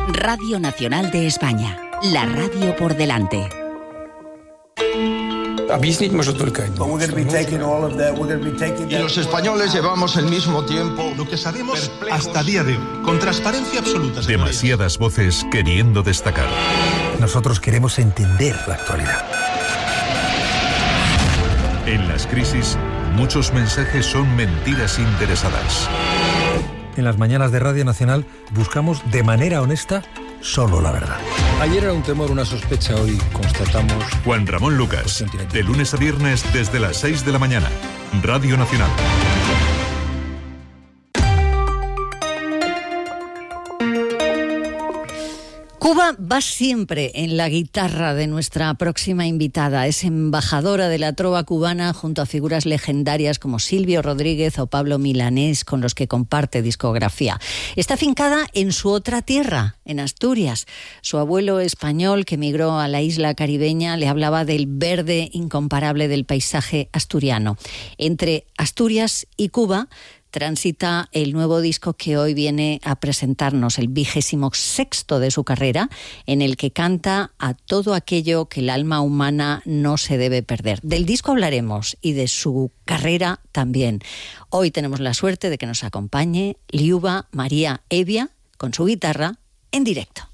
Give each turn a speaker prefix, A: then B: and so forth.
A: Radio Nacional de España, la radio por delante.
B: Объяснить может только одно.
C: Y los españoles llevamos el mismo tiempo.
D: Lo que sabemos hasta día de hoy, con transparencia absoluta.
E: Demasiadas voces queriendo destacar.
F: Nosotros queremos entender la actualidad.
E: En las crisis, muchos mensajes son mentiras interesadas.
F: En las mañanas de Radio Nacional buscamos de manera honesta solo la verdad.
G: Ayer era un temor, una sospecha, hoy constatamos...
E: Juan Ramón Lucas, de lunes a viernes desde las 6 de la mañana. Radio Nacional.
H: Cuba va siempre en la guitarra de nuestra próxima invitada. Es embajadora de la trova cubana junto a figuras legendarias como Silvio Rodríguez o Pablo Milanés, con los que comparte discografía. Está afincada en su otra tierra, en Asturias. Su abuelo español, que emigró a la isla caribeña, le hablaba del verde incomparable del paisaje asturiano. Entre Asturias y Cuba transita el nuevo disco que hoy viene a presentarnos, el 26º de su carrera, en el que canta a todo aquello que el alma humana no se debe perder. Del disco hablaremos y de su carrera también. Hoy tenemos la suerte de que nos acompañe Liuba María Hevia con su guitarra en directo.